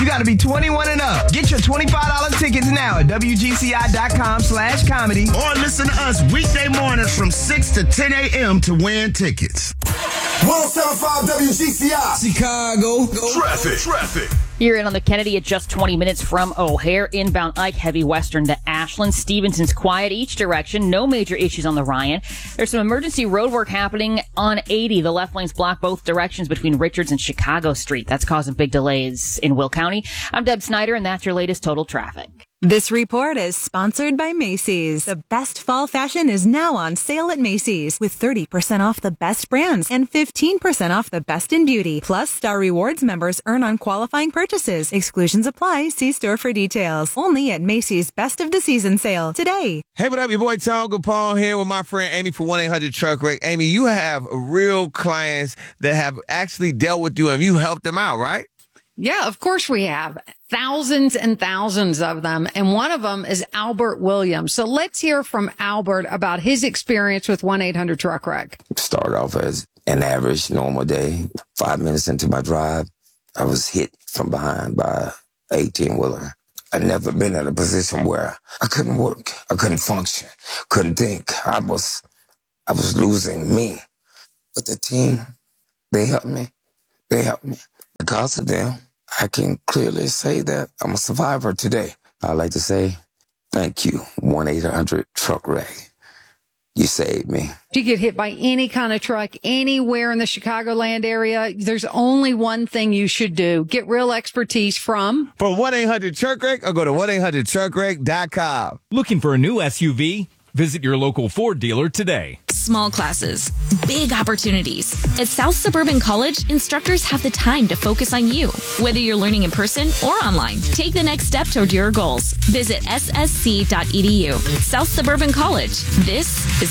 got to be 21 and up. Get your $25 tickets now at WGCI.com/comedy. Or listen to us weekday mornings from 6 to 10 a.m. to win tickets. 107.5 WGCI. Chicago. Traffic. You're in on the Kennedy at just 20 minutes from O'Hare. Inbound Ike, heavy western to Ashland. Stevenson's quiet each direction. No major issues on the Ryan. There's some emergency road work happening on 80. The left lane's blocked both directions between Richards and Chicago Street. That's causing big delays in Will County. I'm Deb Snyder, and that's your latest total traffic. This report is sponsored by Macy's. The best fall fashion is now on sale at Macy's with 30% off the best brands and 15% off the best in beauty. Plus, Star Rewards members earn on qualifying purchases. Exclusions apply. See store for details. Only at Macy's Best of the Season sale today. Hey, what up? Your boy Tom Gapone here with my friend Amy for 1-800-TRUCK-WRECK. Amy, you have real clients that have actually dealt with you and you helped them out, right? Yeah, of course we have. Thousands and thousands of them. And one of them is Albert Williams. So let's hear from Albert about his experience with 1-800-TRUCK-WRECK. Start off as an average normal day. 5 minutes into my drive, I was hit from behind by an 18-wheeler. I'd never been in a position where I couldn't work. I couldn't function, couldn't think. I was losing me. But the team, they helped me. Because of them, I can clearly say that I'm a survivor today. I'd like to say thank you, 1-800-TRUCK-WRECK. You saved me. If you get hit by any kind of truck anywhere in the Chicagoland area, there's only one thing you should do. Get real expertise from 1-800-TRUCK-WRECK or go to 1-800-TRUCK-WRECK.com. Looking for a new SUV? Visit your local Ford dealer today. Small classes, big opportunities. At South Suburban College, instructors have the time to focus on you. Whether you're learning in person or online, take the next step toward your goals. Visit ssc.edu. South Suburban College. This is